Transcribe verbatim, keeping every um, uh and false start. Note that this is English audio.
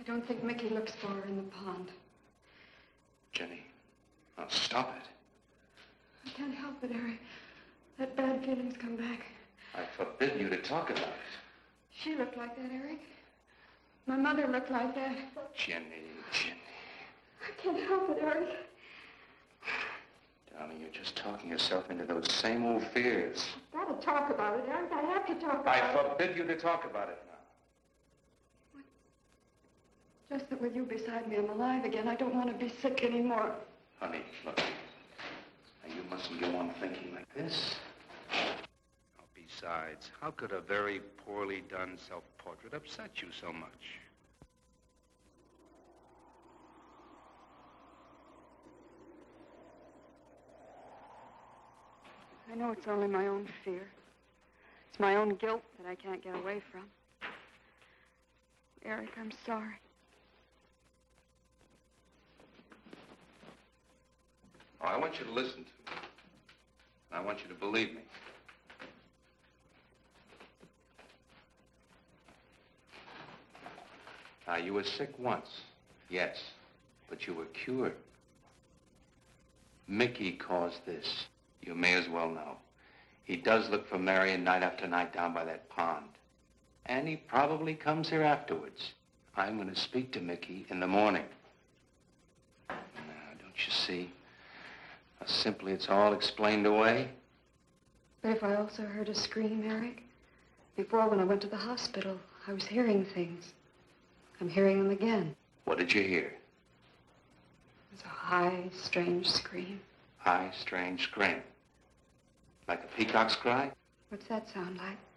don't think Mickey looks for her in the pond. Jenny, now stop it. I can't help it, Eric. That bad feeling's come back. I forbid you to talk about it. She looked like that, Eric. My mother looked like that. Jenny, Jenny. I can't help it, Eric. Darling, you're just talking yourself into those same old fears. I've got to talk about it, Eric. I have to talk about I it. I forbid you to talk about it now. What? Just that with you beside me, I'm alive again. I don't want to be sick anymore. Honey, look. Now, you mustn't go on thinking like this. Oh, besides, how could a very poorly done self-portrait upset you so much? I know it's only my own fear. It's my own guilt that I can't get away from. Eric, I'm sorry. Oh, I want you to listen to me. I want you to believe me. Now, you were sick once, yes, but you were cured. Mickey caused this. You may as well know. He does look for Marion night after night down by that pond. And he probably comes here afterwards. I'm going to speak to Mickey in the morning. Now, don't you see? How simply it's all explained away. But if I also heard a scream, Eric, before when I went to the hospital, I was hearing things. I'm hearing them again. What did you hear? It was a high, strange scream. High, strange scream. Like a peacock's cry? What's that sound like?